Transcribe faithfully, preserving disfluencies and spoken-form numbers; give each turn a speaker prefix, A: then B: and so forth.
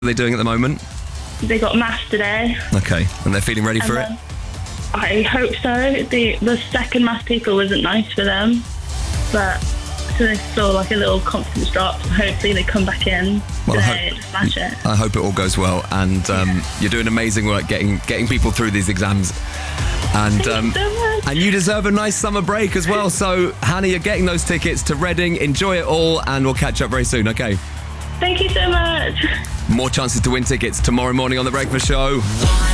A: are they doing at the moment?
B: They got maths today.
A: Okay, and they're feeling ready
B: and
A: for it?
B: then- I hope so. The the second maths paper wasn't nice for them, but so they saw like a little confidence drop. So hopefully they come back in
A: Well, I
B: today
A: hope-
B: and smash it.
A: I hope it all goes well, and um,
B: Yeah.
A: you're doing amazing work getting getting people through these exams. And
B: Thank
A: um,
B: you so much.
A: and you deserve a nice summer break as well. So, Hannah, you're getting those tickets to Reading. Enjoy it all, and we'll catch up very soon, okay?
B: Thank you so much.
A: More chances to win tickets tomorrow morning on The Breakfast Show.